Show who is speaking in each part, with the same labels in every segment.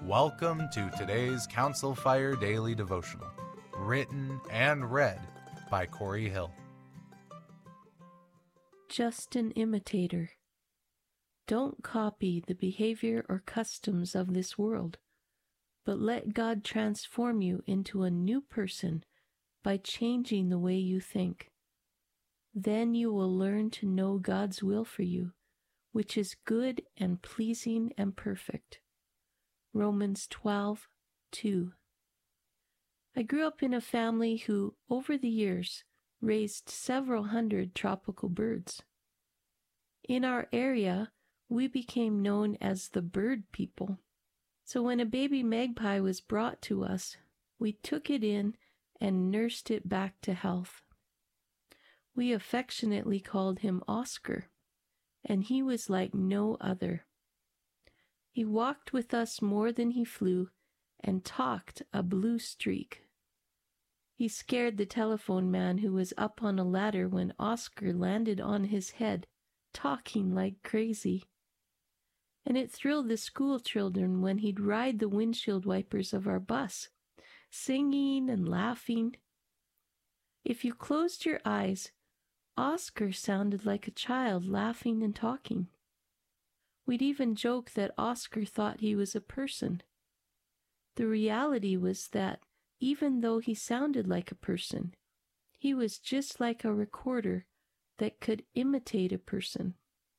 Speaker 1: Welcome to today's Council Fire Daily Devotional, written and read by Corey Hill.
Speaker 2: Just an imitator. Don't copy the behavior or customs of this world, but let God transform you into a new person by changing the way you think. Then you will learn to know God's will for you, which is good and pleasing and perfect. Romans 12:2. I grew up in a family who, over the years, raised several hundred tropical birds. In our area, we became known as the bird people. So when a baby magpie was brought to us, we took it in and nursed it back to health. We affectionately called him Oscar, and he was like no other. He walked with us more than he flew and talked a blue streak. He scared the telephone man who was up on a ladder when Oscar landed on his head, talking like crazy. And it thrilled the school children when he'd ride the windshield wipers of our bus, singing and laughing. If you closed your eyes, Oscar sounded like a child laughing and talking. We'd even joke that Oscar thought he was a person. The reality was that even though he sounded like a person, he was just like a recorder that could imitate a person.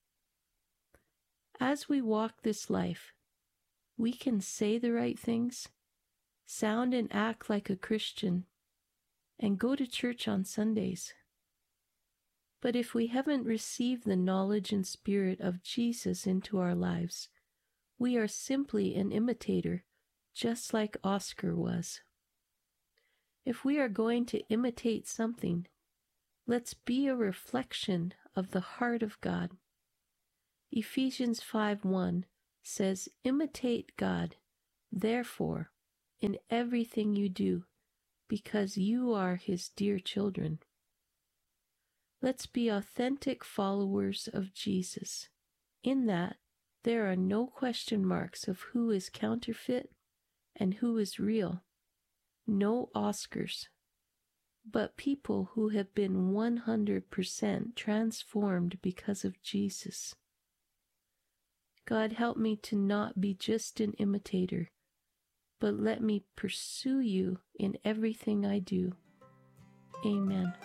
Speaker 2: As we walk this life, we can say the right things, sound and act like a Christian, and go to church on Sundays. But if we haven't received the knowledge and spirit of Jesus into our lives, we are simply an imitator, just like Oscar was. If we are going to imitate something, let's be a reflection of the heart of God. Ephesians 5:1 says, "Imitate God, therefore, in everything you do, because you are His dear children." Let's be authentic followers of Jesus. In that, there are no question marks of who is counterfeit and who is real. No Oscars, but people who have been 100% transformed because of Jesus. God, help me to not be just an imitator, but let me pursue you in everything I do. Amen.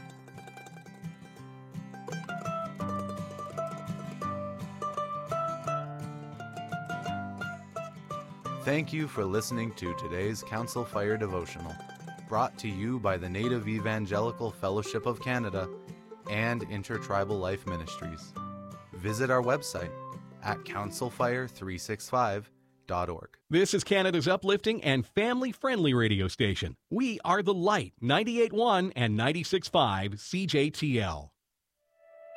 Speaker 1: Thank you for listening to today's Council Fire Devotional, brought to you by the Native Evangelical Fellowship of Canada and Intertribal Life Ministries. Visit our website at councilfire365.org.
Speaker 3: This is Canada's uplifting and family-friendly radio station. We are The Light, 98.1 and 96.5 CJTL.